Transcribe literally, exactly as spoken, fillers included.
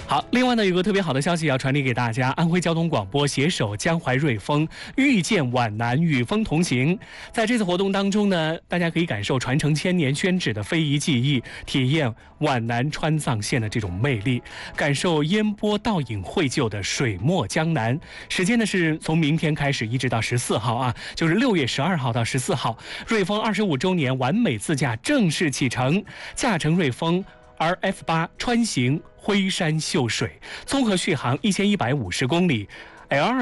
好，另外呢，有个特别好的消息要传递给大家，安徽交通广播携手江淮瑞丰，遇见皖南，与风同行。在这次活动当中呢，大家可以感受传承千年宣纸的非遗技艺，体验皖南川藏线的这种魅力，感受烟波倒影绘就的水墨江南。时间呢是从明天开始一直到十四号啊，就是六月十二号到十四号，瑞丰二十五周年完美自驾正式启程，驾乘瑞丰 R F 八穿行徽山秀水，综合续航一千一百五十公里 ，L 二